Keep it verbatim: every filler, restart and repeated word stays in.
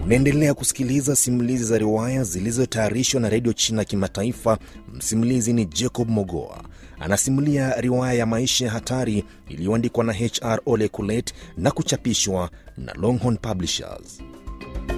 Unaendelea kusikiliza simulizi za riwaya zilizotayarishwa na Radio China Kimataifa. Msimulizi ni Jacob Mogoa. Anasimulia riwaya ya maisha ya hatari iliyoandikwa na H R Ole Kulet na kuchapishwa na Longhorn Publishers.